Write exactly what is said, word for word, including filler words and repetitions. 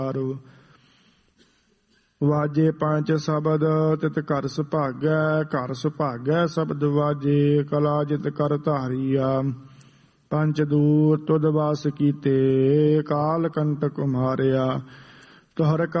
ਵਾਜੇ ਪੰਜ ਸ਼ਬਦ ਤਿਤ ਘਰ ਸੁਭਾਗੈ, ਘਰ ਸੁਭਾਗੈ ਸ਼ਬਦ ਵਾਜੇ, ਕਲਾ ਜਿਤ ਕਰ ਧਾਰੀਆ। ਪੰਜ ਦੂਤ ਤੁਧ ਵਾਸ ਕੀਤੇ, ਕਾਲ ਕੰਟਕ ਮਾਰਿਆ। ਤੁਹਰ